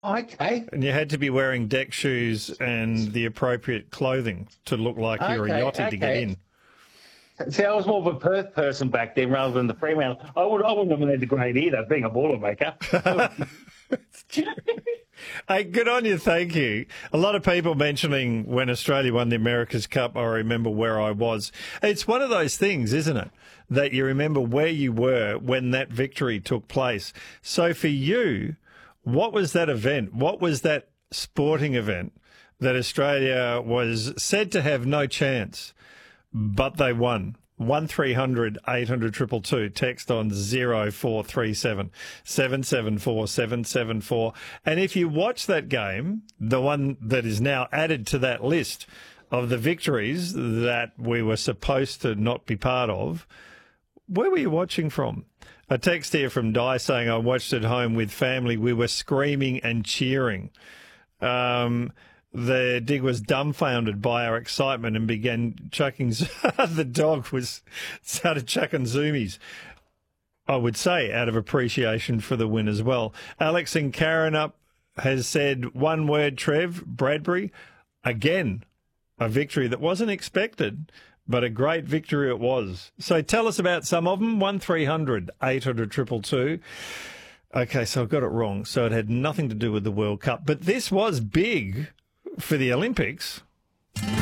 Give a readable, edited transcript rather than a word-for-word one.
Okay. And you had to be wearing deck shoes and the appropriate clothing to look like you were Okay. yachty to get Okay. in. See, I was more of a Perth person back then rather than the Fremantle. I wouldn't have made the grade either, being a Boilermaker. Hey, good on you, thank you. A lot of people mentioning when Australia won the America's Cup, I remember where I was. It's one of those things, isn't it, that you remember where you were when that victory took place. So for you, what was that event? What was that sporting event that Australia was said to have no chance, but they won? 1300 800 222. Text on 0437 774 774. And if you watch that game, the one that is now added to that list of the victories that we were supposed to not be part of, where were you watching from? A text here from Di saying, I watched at home with family. We were screaming and cheering. The dig was dumbfounded by our excitement and began chucking. The dog started chucking zoomies, I would say, out of appreciation for the win as well. Alex and Karen up has said one word, Trev, Bradbury. Again, a victory that wasn't expected, but a great victory it was. So tell us about some of them. 1300 800 222. Okay, so I got it wrong. So it had nothing to do with the World Cup, but this was big for the Olympics.